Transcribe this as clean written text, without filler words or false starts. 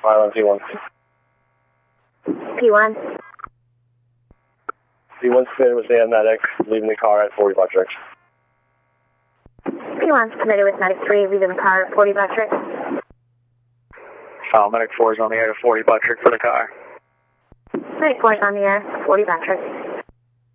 File on P1. P1. P1 submitted with the medic, leaving the car at 40 Buttrick. P1 submitted with medic 3, leaving the car at 40 Buttrick. Medic 4 is on the air to 40 Buttrick for the car. Medic 4 is on the air, 40 Buttrick.